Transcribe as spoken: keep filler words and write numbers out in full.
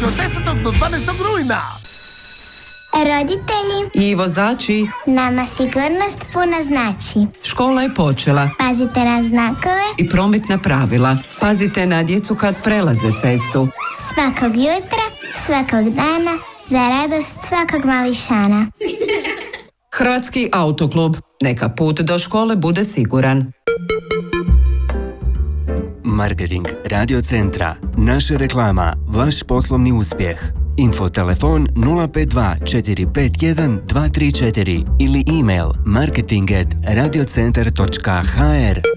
od desetog do dvanaestog rujna. Roditelji i vozači, nama sigurnost puno znači. škola je počela. Pazite na znakove I prometna pravila. Pazite na djecu kad prelaze cestu. svakog jutra, svakog dana, za radost svakog mališana. Hrvatski autoklub. Neka put do škole bude siguran. Marketing Radio Centra. Naša reklama. Vaš poslovni uspjeh. Info telefon nula pet dva četiri pet jedan dva tri četiri ili email marketing at radiocentar točka h r.